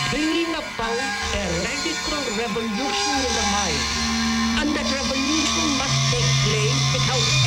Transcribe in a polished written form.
bringing about a radical revolution in the mind. And that revolution must take place without